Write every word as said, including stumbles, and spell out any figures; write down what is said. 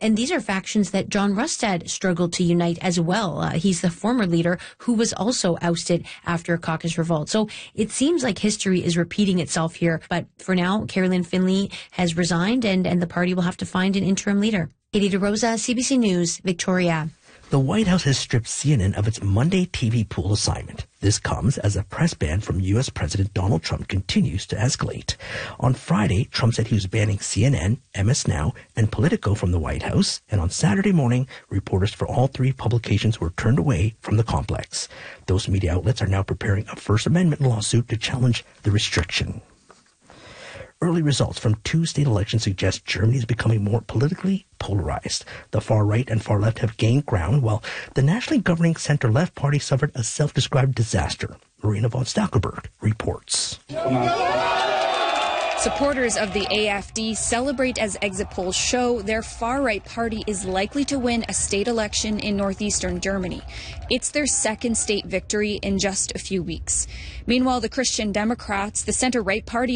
And these are factions that John Rustad struggled to unite as well. Uh, he's the former leader who was also ousted after a caucus revolt. So it seems like history is repeating itself here. But for now, Carolyn Finley has resigned, and, and the party will have to find an interim leader. Katie DeRosa, C B C News, Victoria. The White House has stripped C N N of its Monday T V pool assignment. This comes as a press ban from U S President Donald Trump continues to escalate. On Friday, Trump said he was banning C N N, M S Now, and Politico from the White House. And on Saturday morning, reporters for all three publications were turned away from the complex. Those media outlets are now preparing a First Amendment lawsuit to challenge the restriction. Early results from two state elections suggest Germany is becoming more politically polarized. The far right and far left have gained ground, while the nationally governing center-left party suffered a self-described disaster. Marina von Stackelberg reports. Supporters of the A F D celebrate as exit polls show their far-right party is likely to win a state election in northeastern Germany. It's their second state victory in just a few weeks. Meanwhile, the Christian Democrats, the center-right party,